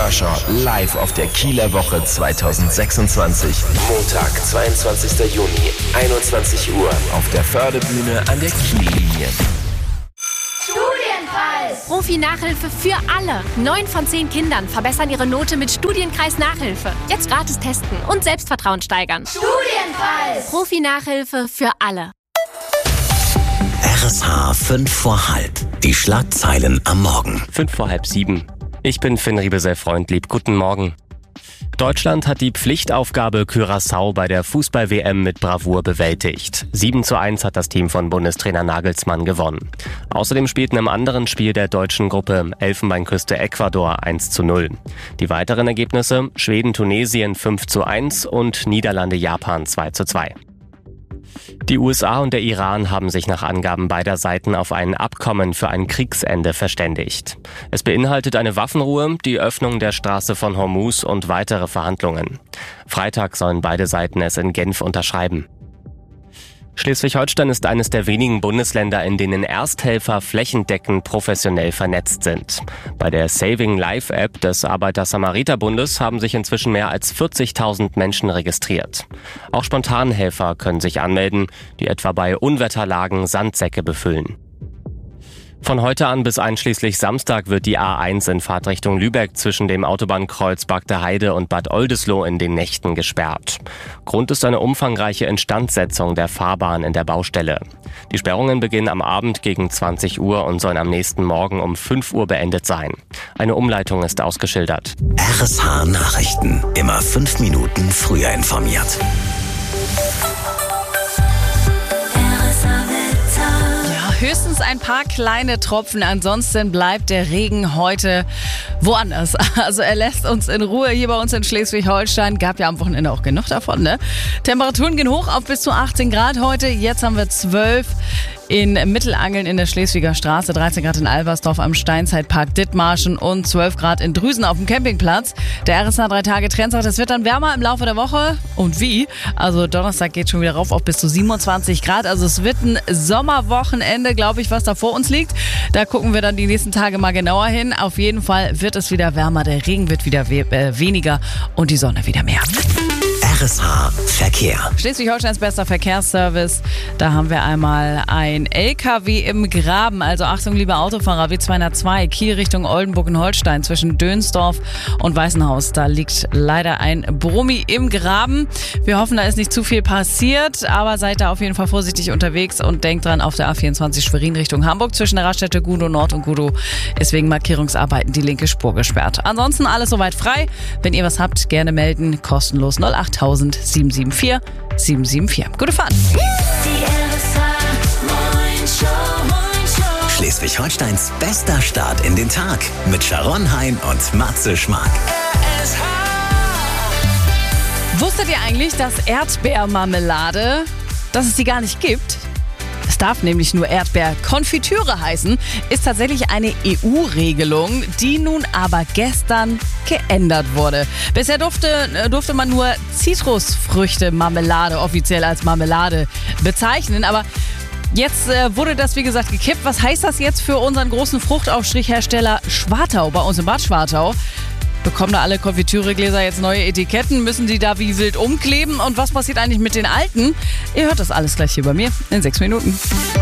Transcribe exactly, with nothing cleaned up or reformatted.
Hörschau live auf der Kieler Woche zweitausendsechsundzwanzig. Montag, zweiundzwanzigster Juni, einundzwanzig Uhr auf der Förderbühne an der Kiellinie. Studienkreis! Profi-Nachhilfe für alle. Neun von zehn Kindern verbessern ihre Note mit Studienkreis-Nachhilfe. Jetzt gratis testen und Selbstvertrauen steigern. Studienkreis! Profi-Nachhilfe für alle. R S H fünf vor halb. Die Schlagzeilen am Morgen. Fünf vor halb sieben. Ich bin Finn Riebesell-Freundlieb. Guten Morgen. Deutschland hat die Pflichtaufgabe Curaçao bei der Fußball-W M mit Bravour bewältigt. sieben zu eins hat das Team von Bundestrainer Nagelsmann gewonnen. Außerdem spielten im anderen Spiel der deutschen Gruppe Elfenbeinküste Ecuador eins zu null. Die weiteren Ergebnisse: Schweden-Tunesien fünf zu eins und Niederlande-Japan zwei zu zwei. Die U S A und der Iran haben sich nach Angaben beider Seiten auf ein Abkommen für ein Kriegsende verständigt. Es beinhaltet eine Waffenruhe, die Öffnung der Straße von Hormuz und weitere Verhandlungen. Freitag sollen beide Seiten es in Genf unterschreiben. Schleswig-Holstein ist eines der wenigen Bundesländer, in denen Ersthelfer flächendeckend professionell vernetzt sind. Bei der Saving Life App des Arbeiter-Samariter-Bundes haben sich inzwischen mehr als vierzigtausend Menschen registriert. Auch Spontanhelfer können sich anmelden, die etwa bei Unwetterlagen Sandsäcke befüllen. Von heute an bis einschließlich Samstag wird die A eins in Fahrtrichtung Lübeck zwischen dem Autobahnkreuz Bagde Heide und Bad Oldesloe in den Nächten gesperrt. Grund ist eine umfangreiche Instandsetzung der Fahrbahn in der Baustelle. Die Sperrungen beginnen am Abend gegen zwanzig Uhr und sollen am nächsten Morgen um fünf Uhr beendet sein. Eine Umleitung ist ausgeschildert. R S H Nachrichten. Immer fünf Minuten früher informiert. Höchstens ein paar kleine Tropfen, ansonsten bleibt der Regen heute woanders. Also er lässt uns in Ruhe hier bei uns in Schleswig-Holstein. Gab ja am Wochenende auch genug davon, ne? Temperaturen gehen hoch auf bis zu achtzehn Grad heute. Jetzt haben wir zwölf in Mittelangeln in der Schleswiger Straße, dreizehn Grad in Albersdorf am Steinzeitpark Dithmarschen und zwölf Grad in Drüsen auf dem Campingplatz. Der R S H drei Tage Trend sagt, es wird dann wärmer im Laufe der Woche. Und wie? Also Donnerstag geht schon wieder rauf auf bis zu siebenundzwanzig Grad. Also es wird ein Sommerwochenende, glaube ich, was da vor uns liegt. Da gucken wir dann die nächsten Tage mal genauer hin. Auf jeden Fall wird es wieder wärmer, der Regen wird wieder we- äh, weniger und die Sonne wieder mehr. R S H Verkehr. Schleswig-Holsteins bester Verkehrsservice. Da haben wir einmal ein L K W im Graben. Also Achtung, liebe Autofahrer, W zweihundertzwei, Kiel Richtung Oldenburg und Holstein zwischen Dönsdorf und Weißenhaus. Da liegt leider ein Brummi im Graben. Wir hoffen, da ist nicht zu viel passiert, aber seid da auf jeden Fall vorsichtig unterwegs und denkt dran, auf der A vierundzwanzig Schwerin Richtung Hamburg zwischen der Raststätte Gudow Nord und Gudow ist wegen Markierungsarbeiten die linke Spur gesperrt. Ansonsten alles soweit frei. Wenn ihr was habt, gerne melden. Kostenlos null acht tausend sieben sieben vier sieben sieben vier. Gute Fahrt! Schleswig-Holsteins bester Start in den Tag mit Sharon Hein und Matze Schmark. Wusstet ihr eigentlich, dass Erdbeermarmelade, dass es die gar nicht gibt? Es darf nämlich nur Erdbeerkonfitüre heißen, ist tatsächlich eine E U-Regelung, die nun aber gestern geändert wurde. Bisher durfte, durfte man nur Zitrusfrüchte-Marmelade offiziell als Marmelade bezeichnen, aber jetzt äh, wurde das, wie gesagt, gekippt. Was heißt das jetzt für unseren großen Fruchtaufstrichhersteller Schwartau bei uns in Bad Schwartau? Bekommen da alle Konfitüregläser jetzt neue Etiketten? Müssen die da wie wild umkleben? Und was passiert eigentlich mit den alten? Ihr hört das alles gleich hier bei mir in sechs Minuten.